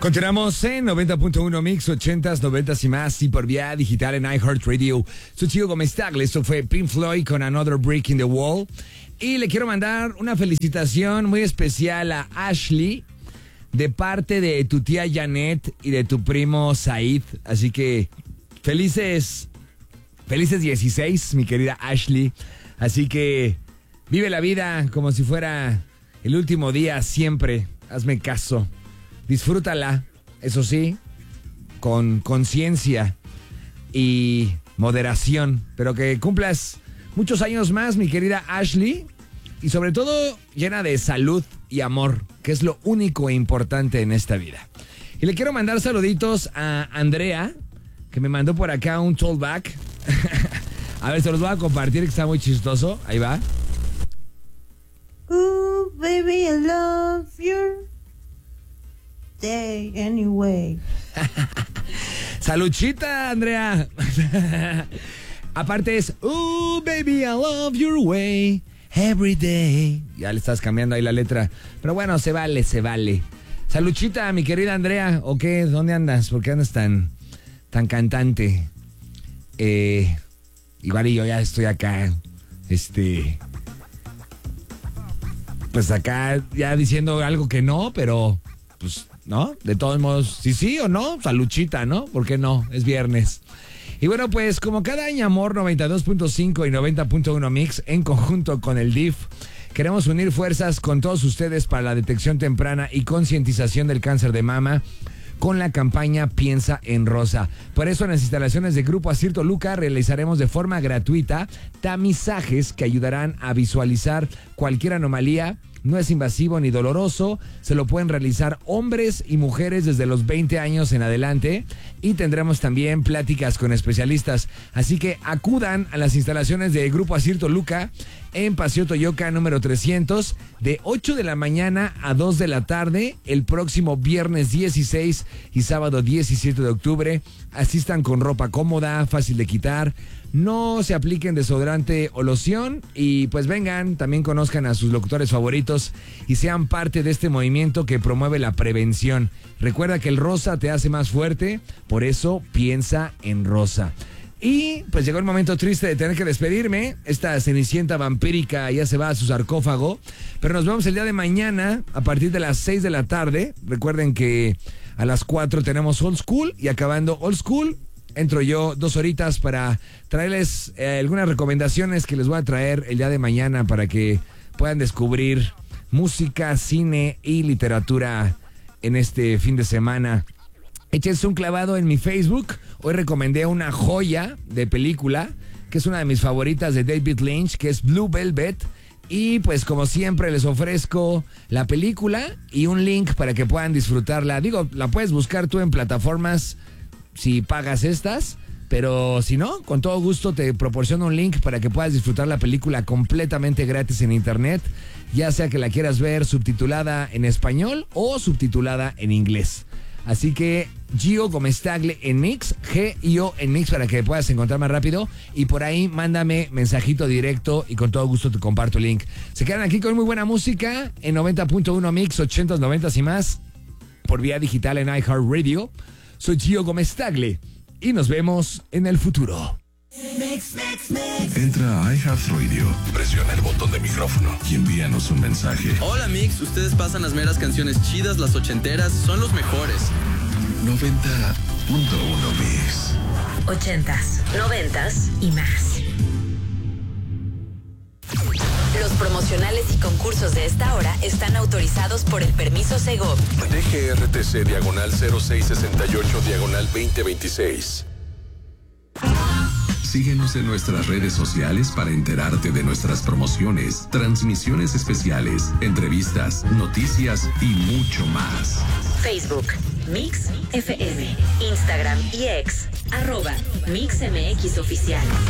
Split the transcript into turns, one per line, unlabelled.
Continuamos en 90.1 Mix, 80s, 90s y más, y por vía digital en iHeartRadio. Soy Gio Gómez Tagle, esto fue Pink Floyd con Another Brick in the Wall. Y le quiero mandar una felicitación muy especial a Ashley, de parte de tu tía Janet y de tu primo Said. Así que felices 16, mi querida Ashley. Así que vive la vida como si fuera el último día siempre. Hazme caso. Disfrútala, eso sí, con conciencia y moderación. Pero que cumplas muchos años más, mi querida Ashley. Y sobre todo, llena de salud y amor, que es lo único e importante en esta vida. Y le quiero mandar saluditos a Andrea, que me mandó por acá un tollback. A ver, se los voy a compartir, que está muy chistoso. Ahí va.
Ooh, baby, I love your day anyway.
Saluchita, Andrea. Aparte es, ooh, baby, I love your way every day. Ya le estás cambiando ahí la letra. Pero bueno, se vale. Saluchita, mi querida Andrea. ¿O qué? ¿Dónde andas? ¿Por qué andas tan cantante? Igual y yo ya estoy acá. Pues acá ya diciendo algo que no, pero pues no, de todos modos, sí o no, saluchita, ¿no? ¿Por qué no? Es viernes. Y bueno, pues como cada año, Amor 92.5 y 90.1 Mix, en conjunto con el DIF, queremos unir fuerzas con todos ustedes para la detección temprana y concientización del cáncer de mama con la campaña Piensa en Rosa. Por eso en las instalaciones de Grupo Asir Toluca realizaremos de forma gratuita tamizajes que ayudarán a visualizar cualquier anomalía. No es invasivo ni doloroso, se lo pueden realizar hombres y mujeres desde los 20 años en adelante, y tendremos también pláticas con especialistas. Así que acudan a las instalaciones de Grupo Asir Toluca en Paseo Toyoca número 300 de 8 de la mañana a 2 de la tarde el próximo viernes 16 y sábado 17 de octubre. Asistan con ropa cómoda, fácil de quitar. No se apliquen desodorante o loción y pues vengan, también conozcan a sus locutores favoritos y sean parte de este movimiento que promueve la prevención. Recuerda que el rosa te hace más fuerte, por eso piensa en rosa. Y pues llegó el momento triste de tener que despedirme. Esta cenicienta vampírica ya se va a su sarcófago, pero nos vemos el día de mañana a partir de las 6 de la tarde. Recuerden que a las 4 tenemos Old School y acabando Old School entro yo 2 horitas para traerles algunas recomendaciones que les voy a traer el día de mañana para que puedan descubrir música, cine y literatura en este fin de semana. Échense un clavado en mi Facebook. Hoy recomendé una joya de película que es una de mis favoritas de David Lynch, que es Blue Velvet. Y pues como siempre les ofrezco la película y un link para que puedan disfrutarla. Digo, la puedes buscar tú en plataformas si pagas estas, pero si no, con todo gusto te proporciono un link para que puedas disfrutar la película completamente gratis en internet, ya sea que la quieras ver subtitulada en español o subtitulada en inglés. Así que Gio Gómez Tagle en Mix, G-I-O en Mix, para que puedas encontrar más rápido, y por ahí mándame mensajito directo y con todo gusto te comparto el link. Se quedan aquí con muy buena música en 90.1 Mix, 80s, 90s y más, por vía digital en iHeartRadio. Soy Gio Gómez Tagle y nos vemos en el futuro.
Entra a iHeartRadio, presiona el botón de micrófono y envíanos un mensaje.
Hola Mix, ustedes pasan las meras canciones chidas, las ochenteras, son los mejores.
90.1 Mix.
80s, 90s y más. Los promocionales y concursos de esta hora están autorizados por el permiso Segov.
DGRTC /0668/2026. Síguenos en nuestras redes sociales para enterarte de nuestras promociones, transmisiones especiales, entrevistas, noticias y mucho más.
Facebook, Mix FM, Instagram y X, @MixMX Oficial.